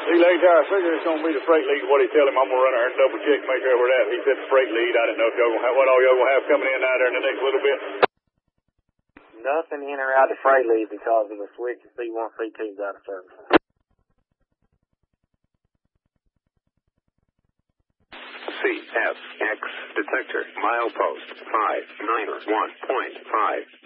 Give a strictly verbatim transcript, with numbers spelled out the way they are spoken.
See, later, I figure it's going to be the freight lead. What he tell him, I'm going to run out and double check, make sure we're at. He said the freight lead. I didn't know if y'all going to have, what all y'all going to have coming in out there in the next little bit. Nothing in or out of freight lead because of the switch of C one, C two's out of service. C F X detector milepost five nine one point five.